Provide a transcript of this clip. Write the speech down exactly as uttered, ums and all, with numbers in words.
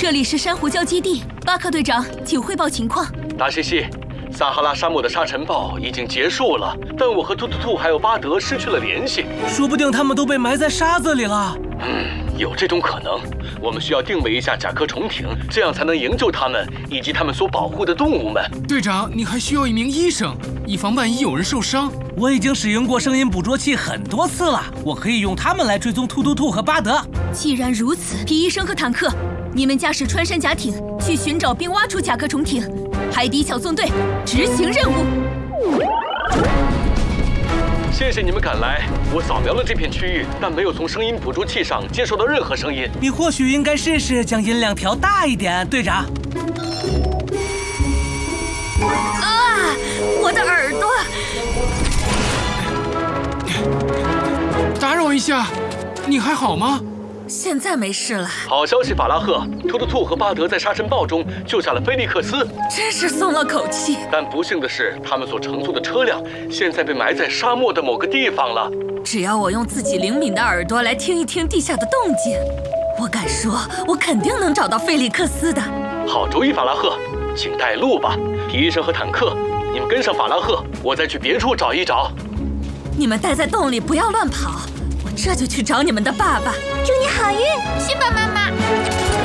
这里是珊瑚礁基地，巴克队长，请汇报情况。 达西西，撒哈拉沙漠的沙尘暴已经结束了，但我和突突兔还有巴德失去了联系， 说不定他们都被埋在沙子里了。 嗯，有这种可能。我们需要定位一下甲壳虫艇，这样才能营救他们以及他们所保护的动物们。 队长，你还需要一名医生，以防万一有人受伤。 我已经使用过声音捕捉器很多次了，我可以用它们来追踪突突兔和巴德。 既然如此，皮医生和坦克，你们驾驶穿山甲艇去寻找并挖出甲壳虫艇。海底小纵队执行任务。 谢谢你们赶来，我扫描了这片区域，但没有从声音捕捉器上接收到任何声音。 你或许应该试试将音量调大一点，队长。 啊，我的耳朵！ 打扰一下，你还好吗？ 现在没事了。 好消息，法拉赫，突突兔和巴德在沙尘暴中救下了菲利克斯， 真是松了口气。 但不幸的是，他们所乘坐的车辆现在被埋在沙漠的某个地方了。 只要我用自己灵敏的耳朵来听一听地下的动静，我敢说，我肯定能找到菲利克斯的。 好主意，法拉赫，请带路吧。皮医生和坦克，你们跟上法拉赫，我再去别处找一找。 你们待在洞里，不要乱跑。这就去找你们的爸爸。 祝你好运，去吧，妈妈。